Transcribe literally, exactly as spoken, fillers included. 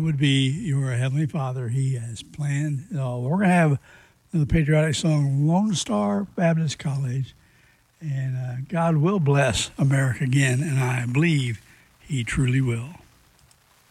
would be your Heavenly Father. He has planned it all. We're going to have the patriotic song, Lone Star Baptist College. And uh, God will bless America again, and I believe He truly will.